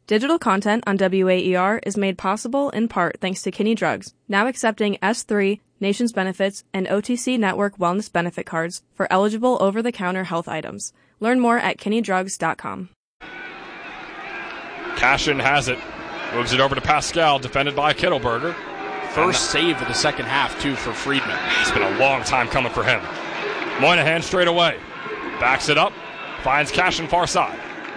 Digital content on WAER is made possible in part thanks to Kinney Drugs, now accepting S3, Nations Benefits, and OTC Network Wellness Benefit cards for eligible over-the-counter health items. Learn more at KinneyDrugs.com. Cashin has it. Moves it over to Pascal, defended by Kittleberger. First save of the second half, too, for Friedman. It's been a long time coming for him. Moynihan straight away. Backs it up. Finds Cashin far side.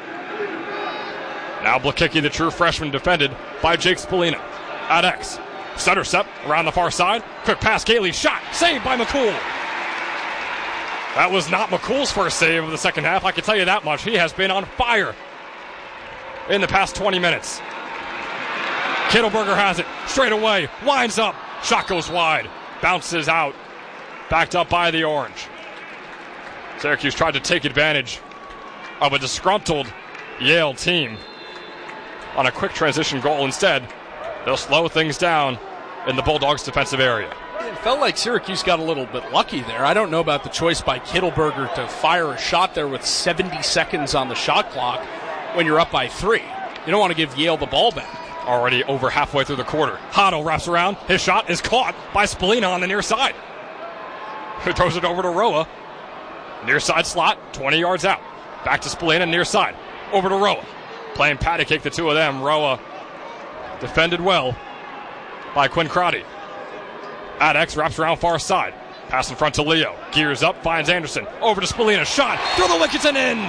Now Blakicki, the true freshman, defended by Jake Spallina. At X. Center step around the far side. Quick pass, Gailey. Shot. Saved by McCool. That was not McCool's first save of the second half. I can tell you that much. He has been on fire in the past 20 minutes. Kittleberger has it. Straight away. Winds up. Shot goes wide. Bounces out. Backed up by the Orange. Syracuse tried to take advantage of a disgruntled Yale team on a quick transition goal. Instead, they'll slow things down in the Bulldogs' defensive area. It felt like Syracuse got a little bit lucky there. I don't know about the choice by Kittleberger to fire a shot there with 70 seconds on the shot clock when you're up by 3. You don't want to give Yale the ball back. Already over halfway through the quarter. Hotto wraps around. His shot is caught by Spallina on the near side. Who throws it over to Roa. Near side slot, 20 yards out. Back to Spallina, near side. Over to Roa. Playing patty cake, the two of them. Roa defended well by Quinn Crotty. Adex wraps around far side. Pass in front to Leo. Gears up, finds Anderson. Over to Spallina. Shot through the wickets and in.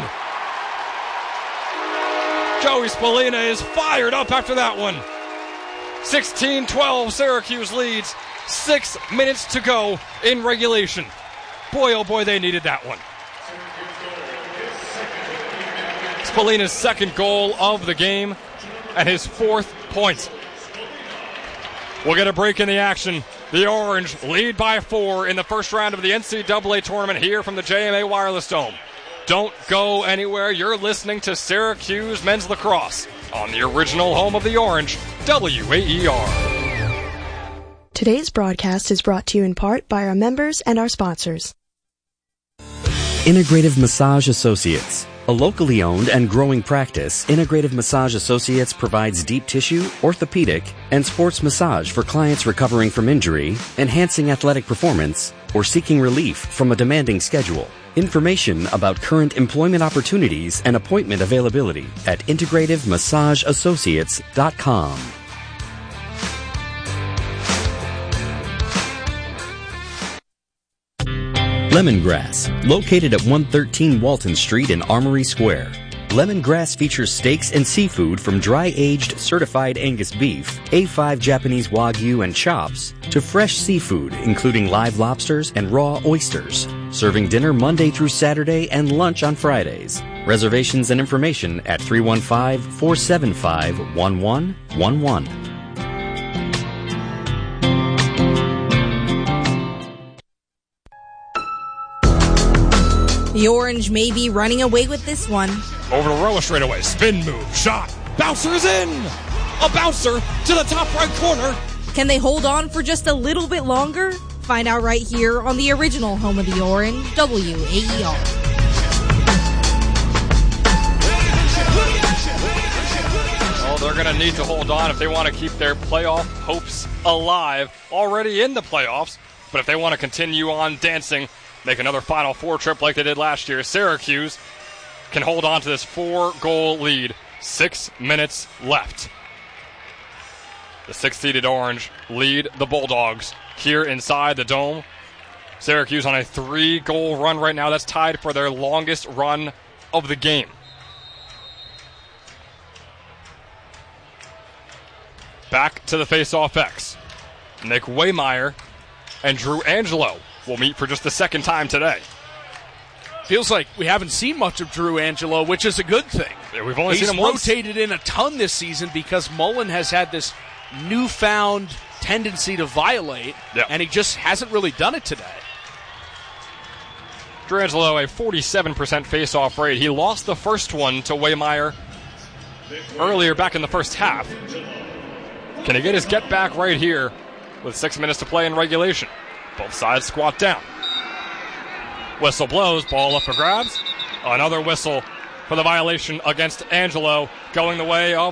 Joey Spallina is fired up after that one. 16-12, Syracuse leads. 6 minutes to go in regulation. Boy, oh boy, they needed that one. Spallina's second goal of the game and his 4th point. We'll get a break in the action. The Orange lead by 4 in the first round of the NCAA tournament here from the JMA Wireless Dome. Don't go anywhere. You're listening to Syracuse Men's Lacrosse on the original home of the Orange, WAER. Today's broadcast is brought to you in part by our members and our sponsors. Integrative Massage Associates. A locally owned and growing practice, Integrative Massage Associates provides deep tissue, orthopedic, and sports massage for clients recovering from injury, enhancing athletic performance, or seeking relief from a demanding schedule. Information about current employment opportunities and appointment availability at integrativemassageassociates.com. Lemongrass, located at 113 Walton Street in Armory Square. Lemongrass features steaks and seafood from dry-aged certified Angus beef, A5 Japanese Wagyu and chops, to fresh seafood including live lobsters and raw oysters. Serving dinner Monday through Saturday and lunch on Fridays. Reservations and information at 315-475-1111. The Orange may be running away with this one. Over to Roa straight away. Spin move. Shot. Bouncer is in. A bouncer to the top right corner. Can they hold on for just a little bit longer? Find out right here on the original home of the Orange, WAER. Oh, they're going to need to hold on if they want to keep their playoff hopes alive. Already in the playoffs. But if they want to continue on dancing, make another Final Four trip like they did last year, Syracuse can hold on to this 4-goal lead. 6 minutes left. The 6th-seeded Orange lead the Bulldogs here inside the Dome. Syracuse on a 3-goal run right now. That's tied for their longest run of the game. Back to the face-off X. Nick Waymeyer and Drew Angelo will meet for just the second time today. Feels like we haven't seen much of Drew Angelo, which is a good thing. Yeah, we've only seen him once. He's rotated in a ton this season because Mullen has had this newfound tendency to violate, and he just hasn't really done it today. Drew Angelo, a 47% face-off rate. He lost the first one to Waymeyer earlier back in the first half. Can he get his get back right here with 6 minutes to play in regulation? Both sides squat down. Whistle blows, ball up for grabs. Another whistle for the violation against Angelo, going the way of